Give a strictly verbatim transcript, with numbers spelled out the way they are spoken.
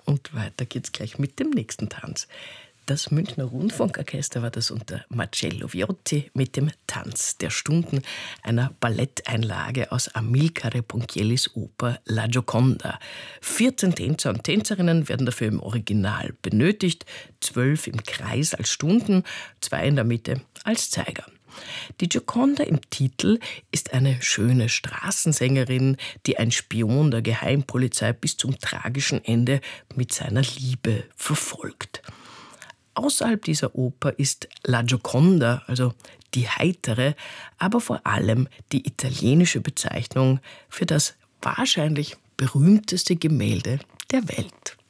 Und weiter geht's gleich mit dem nächsten Tanz. Das Münchner Rundfunkorchester war das unter Marcello Viotti mit dem Tanz der Stunden, einer Balletteinlage aus Amilcare Ponchiellis Oper La Gioconda. vierzehn Tänzer und Tänzerinnen werden dafür im Original benötigt, zwölf im Kreis als Stunden, zwei in der Mitte als Zeiger. Die Gioconda im Titel ist eine schöne Straßensängerin, die ein Spion der Geheimpolizei bis zum tragischen Ende mit seiner Liebe verfolgt. Außerhalb dieser Oper ist La Gioconda, also die Heitere, aber vor allem die italienische Bezeichnung für das wahrscheinlich berühmteste Gemälde der Welt.